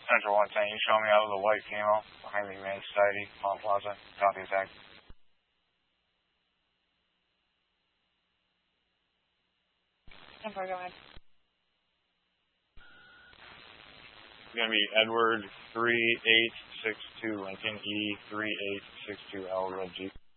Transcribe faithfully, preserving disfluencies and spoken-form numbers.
Central one ten, you show me out of the white camo behind the Humane Society, Palm Plaza. Copy attack. Number, go ahead. It's going to be Edward three eight six two Lincoln, E three eight six two L Red Jeep.